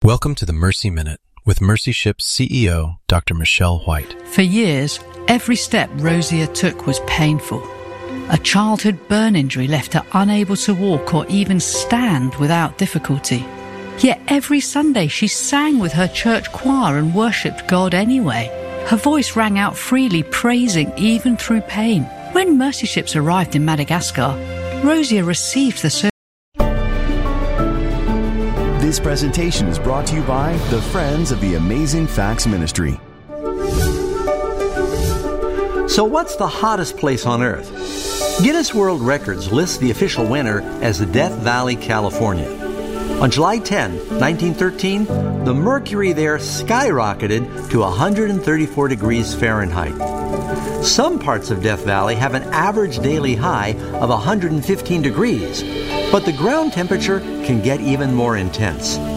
Welcome to the Mercy Minute with Mercy Ship's CEO, Dr. Michelle White. For years, every step Rosia took was painful. A childhood burn injury left her unable to walk or even stand without difficulty. Yet every Sunday she sang with her church choir and worshipped God anyway. Her voice rang out freely, praising even through pain. When Mercy Ships arrived in Madagascar, Rosia received the service. This presentation is brought to you by the Friends of the Amazing Facts Ministry. So what's the hottest place on Earth? Guinness World Records lists the official winner as Death Valley, California. On July 10, 1913, the mercury there skyrocketed to 134 degrees Fahrenheit. Some parts of Death Valley have an average daily high of 115 degrees, but the ground temperature can get even more intense.